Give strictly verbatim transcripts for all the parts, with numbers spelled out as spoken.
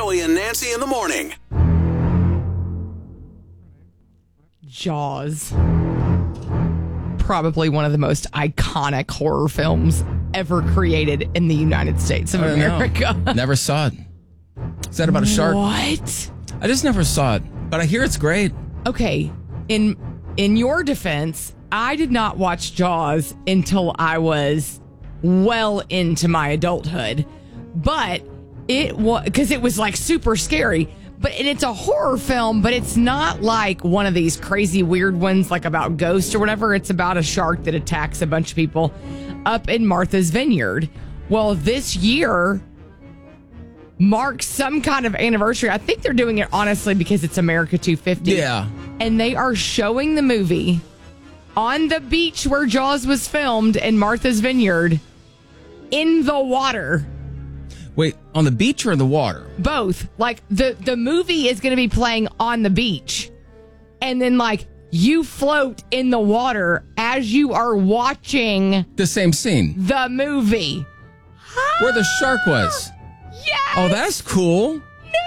Joey and Nancy in the morning. Jaws. Probably one of the most iconic horror films ever created in the United States of I don't know. America. Never saw it. Is that about a shark? What? I just never saw it, but I hear it's great. Okay, in in your defense, I did not watch Jaws until I was well into my adulthood, but it was because it was like super scary. But and it's a horror film, but it's not like one of these crazy weird ones like about ghosts or whatever. It's about a shark that attacks a bunch of people up in Martha's Vineyard. Well, this year marks some kind of anniversary. I think they're doing it honestly because it's America two fifty. Yeah. And they are showing the movie on the beach where Jaws was filmed in Martha's Vineyard in the water. Wait, on the beach or in the water? Both. Like the, the movie is going to be playing on the beach. And then like you float in the water as you are watching The same scene. the movie. Where the shark was. Yes! Oh, that's cool.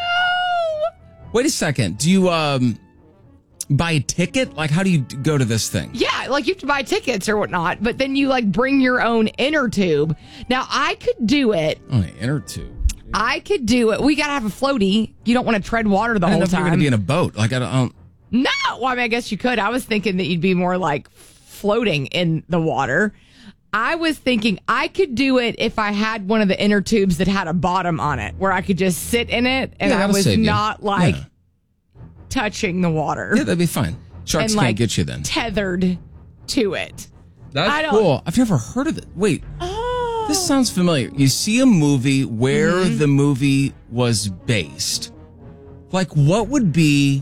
No! Wait a second. Do you um buy a ticket? Like, how do you go to this thing? Yeah, like you have to buy tickets or whatnot, but then you like bring your own inner tube. Now I could do it. Oh, an inner tube. I could do it. We gotta have a floaty. You don't want to tread water the I don't whole know if you're going time. to be in a boat. Like, I don't. I don't No, well, I mean, I guess you could. I was thinking that you'd be more like floating in the water. I was thinking I could do it if I had one of the inner tubes that had a bottom on it, where I could just sit in it and Yeah, I that'll was save you. not like Yeah. touching the water. Yeah, that'd be fine. Sharks and can't like get you then. tethered to it. That's I don't- cool. I've never heard of it. Wait, Oh. this sounds familiar. You see a movie where Mm-hmm. the movie was based. Like, what would be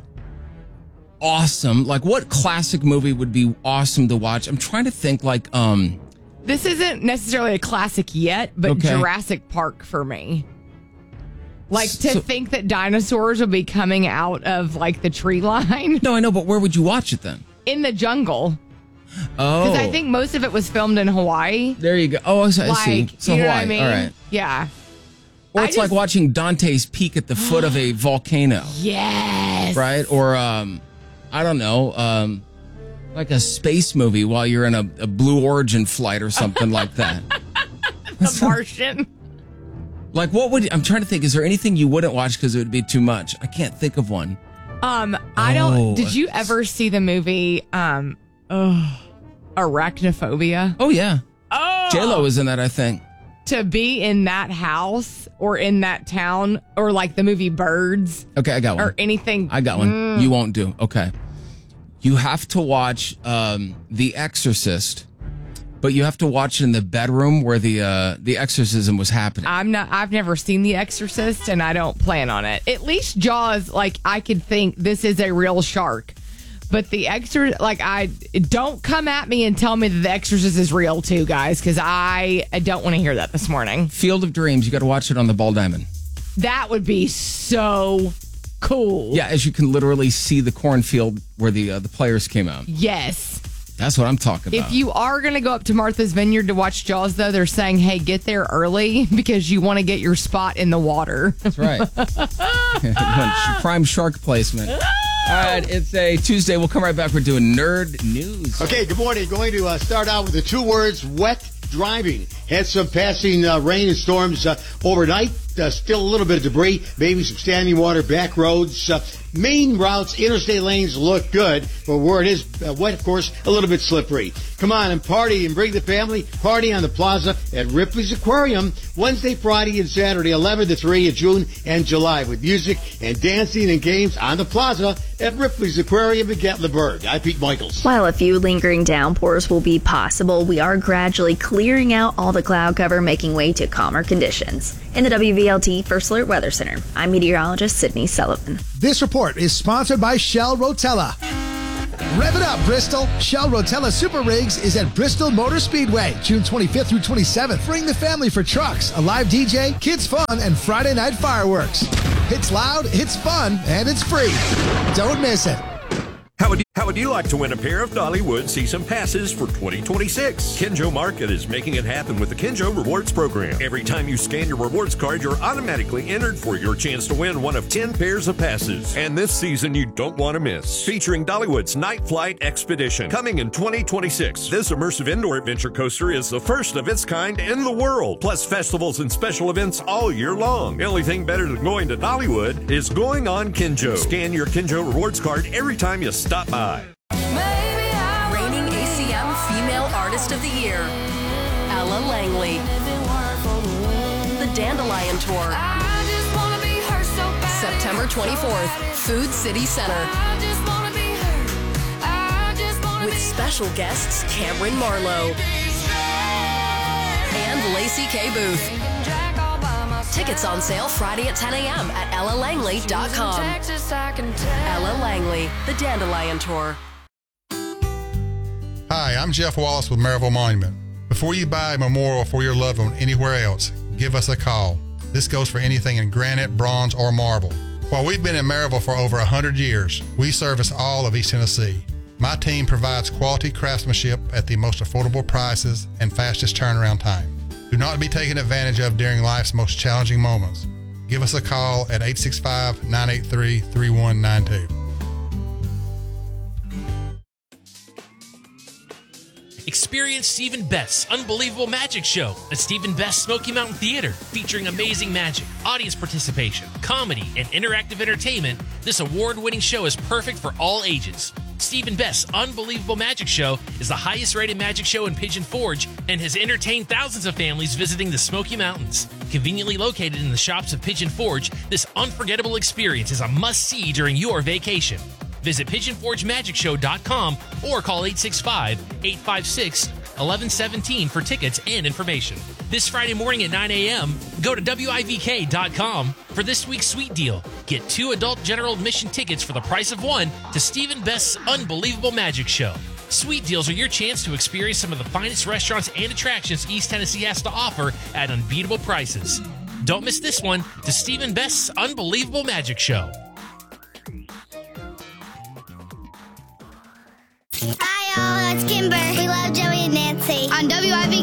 awesome? Like, what classic movie would be awesome to watch? I'm trying to think, like, um, This isn't necessarily a classic yet, but Okay. Jurassic Park for me. Like to So- think that dinosaurs will be coming out of like the tree line no, I know, but where would you watch it then? in the jungle. Oh, Because I think most of it was filmed in Hawaii. there you go. Oh, I see. I see. Like, So you know Hawaii. what I mean? All right. Yeah. Or I it's like just- watching Dante's Peak at the foot of a volcano, Yes. right? Or um, I don't know, um, like a space movie while you're in a, a Blue Origin flight or something like that. The Martian. Like, what would I'm trying to think? Is there anything you wouldn't watch because it would be too much? I can't think of one. Um, I don't. Oh. Did you ever see the movie um, ugh, Arachnophobia? Oh yeah, Oh, J Lo is in that. I think. to be in that house or in that town or like the movie Birds Okay, I got one. or anything. I got one. Mm. You won't do. Okay. You have to watch um, The Exorcist, but you have to watch it in the bedroom where the uh, the exorcism was happening. I'm not. I've never seen The Exorcist, and I don't plan on it. At least Jaws, like I could think this is a real shark, but The Exorcist, like I don't come at me and tell me that The Exorcist is real too, guys, because I, I don't want to hear that this morning. Field of Dreams. You got to watch it on the Ball Diamond. That would be so cool. Yeah, as you can literally see the cornfield where the uh, the players came out. Yes. That's what I'm talking about. If you are going to go up to Martha's Vineyard to watch Jaws, though, they're saying, hey, get there early because you want to get your spot in the water. That's right. Prime shark placement. All right, it's a Tuesday. We'll come right back. We're doing Nerd News. Okay, good morning. Going to uh, start out with the two words, wet driving. Had some passing uh, rain and storms uh, overnight. Uh, still a little bit of debris, maybe some standing water, back roads. Uh, main routes, interstate lanes look good, but where it is uh, wet, of course, a little bit slippery. Come on and party and bring the family. Party on the plaza at Ripley's Aquarium Wednesday, Friday, and Saturday, eleven to three in June and July with music and dancing and games on the plaza at Ripley's Aquarium in Gatlinburg. I'm Pete Michaels. While a few lingering downpours will be possible, we are gradually clearing out all the cloud cover, making way to calmer conditions. In the W V L T First Alert Weather Center, I'm meteorologist Sydney Sullivan. This report is sponsored by Shell Rotella. Rev it up, Bristol. Shell Rotella Super Rigs is at Bristol Motor Speedway, June twenty-fifth through twenty-seventh. Bring the family for trucks, a live D J, kids fun, and Friday night fireworks. It's loud, it's fun, and it's free. Don't miss it. How would you How would you like to win a pair of Dollywood season passes for twenty twenty-six? Kinjo Market is making it happen with the Kinjo Rewards Program. Every time you scan your rewards card, you're automatically entered for your chance to win one of ten pairs of passes. And this season you don't want to miss. Featuring Dollywood's Night Flight Expedition. Coming in twenty twenty-six. This immersive indoor adventure coaster is the first of its kind in the world. Plus festivals and special events all year long. The only thing better than going to Dollywood is going on Kinjo. Scan your Kinjo Rewards card every time you stop by. Reigning A C M Female Artist of the Year, Ella Langley. The Dandelion Tour, September twenty-fourth, Food City Center. With special guests Cameron Marlowe and Lacey K. Booth. Tickets on sale Friday at ten a.m. at ella langley dot com. Ella Langley, The Dandelion Tour. Hi, I'm Jeff Wallace with Maryville Monument. Before you buy a memorial for your loved one anywhere else, give us a call. This goes for anything in granite, bronze, or marble. While we've been in Maryville for over one hundred years, we service all of East Tennessee. My team provides quality craftsmanship at the most affordable prices and fastest turnaround time. Do not be taken advantage of during life's most challenging moments. Give us a call at eight six five, nine eight three, three one nine two. Experience Stephen Best's Unbelievable Magic Show at Stephen Best's Smoky Mountain Theater, featuring amazing magic, audience participation, comedy, and interactive entertainment. This award-winning show is perfect for all ages. Stephen Best's Unbelievable Magic Show is the highest-rated magic show in Pigeon Forge and has entertained thousands of families visiting the Smoky Mountains. Conveniently located in the shops of Pigeon Forge, this unforgettable experience is a must-see during your vacation. Visit pigeon forge magic show dot com or call eight six five, eight five six, one one one seven for tickets and information. This Friday morning at nine a.m., go to W I V K dot com for this week's sweet deal. Get two adult general admission tickets for the price of one to Stephen Best's Unbelievable Magic Show. Sweet deals are your chance to experience some of the finest restaurants and attractions East Tennessee has to offer at unbeatable prices. Don't miss this one to Stephen Best's Unbelievable Magic Show. Hi, y'all. It's Kimber. We love Joey and Nancy on W I V